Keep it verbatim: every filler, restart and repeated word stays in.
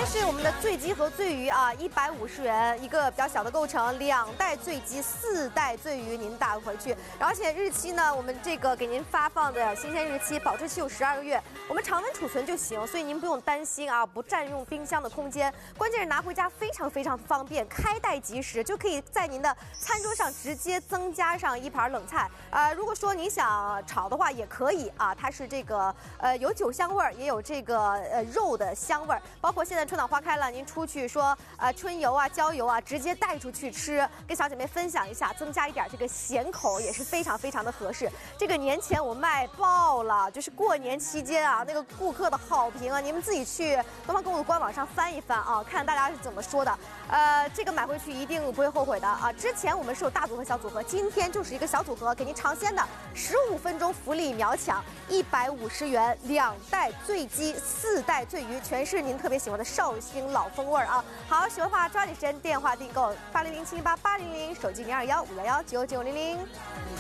天是我们的醉鸡和醉鱼啊，一百五十元一个比较小的构成，两袋醉鸡，四袋醉鱼，您带回去。而且日期呢，我们这个给您发放的新鲜日期，保质期有十二个月，我们常温储存就行，所以您不用担心啊，不占用冰箱的空间。关键是拿回家非常非常方便，开袋即食，就可以在您的餐桌上直接增加上一盘冷菜。呃，如果说您想炒的话，也可以啊，它是这个呃有酒香味儿，也有这个呃肉的香味儿，包括现在春暖花开了，您出去说呃春游啊、郊游啊，直接带出去吃，跟小姐妹分享一下，增加一点这个咸口也是非常非常的合适。这个年前我卖爆了，就是过年期间啊，那个顾客的好评啊，你们自己去东方购物的官网上翻一翻啊，看大家是怎么说的。呃，这个买回去一定不会后悔的啊！之前我们是有大组合、小组合，今天就是一个小组合，给您尝鲜的十五分钟福利秒抢，一百五十元两袋醉鸡，四袋醉鱼，全是您特别喜欢的绍兴老风味啊！好，喜欢的话抓紧时间电话订购八零零七零八八零零，手机零二幺五幺幺九九零零。